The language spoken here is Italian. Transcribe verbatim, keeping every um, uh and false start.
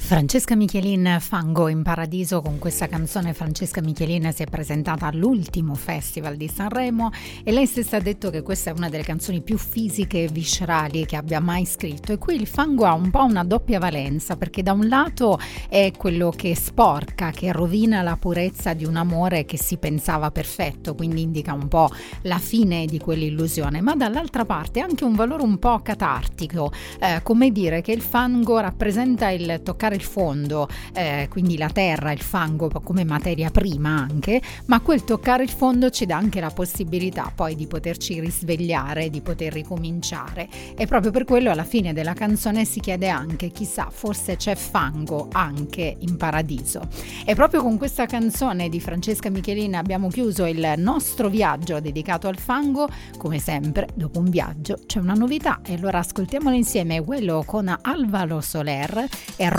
Francesca Michelin, Fango in Paradiso. Con questa canzone Francesca Michelin si è presentata all'ultimo Festival di Sanremo e lei stessa ha detto che questa è una delle canzoni più fisiche e viscerali che abbia mai scritto. E qui il fango ha un po' una doppia valenza, perché da un lato è quello che sporca, che rovina la purezza di un amore che si pensava perfetto, quindi indica un po' la fine di quell'illusione, ma dall'altra parte ha anche un valore un po' catartico, eh, come dire che il fango rappresenta il toccare il fondo, eh, quindi la terra, il fango come materia prima anche, ma quel toccare il fondo ci dà anche la possibilità poi di poterci risvegliare, di poter ricominciare, e proprio per quello alla fine della canzone si chiede anche, chissà, forse c'è fango anche in paradiso. E proprio con questa canzone di Francesca Michelin abbiamo chiuso il nostro viaggio dedicato al fango. Come sempre, dopo un viaggio c'è una novità, e allora ascoltiamola insieme, quello con Alvaro Soler e